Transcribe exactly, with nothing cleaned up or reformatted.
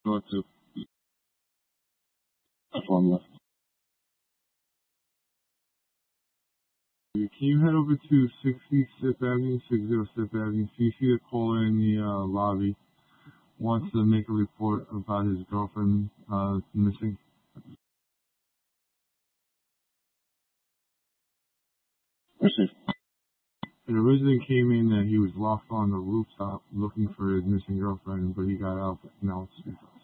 North two. That's one left. Can you head over to sixty Sixth Avenue, sixty Sixth Avenue? So you see the caller in the uh, lobby wants to make a report about his girlfriend uh, missing. Received. It originally came in that he was lost on the rooftop looking for his missing girlfriend, but he got out. Now it's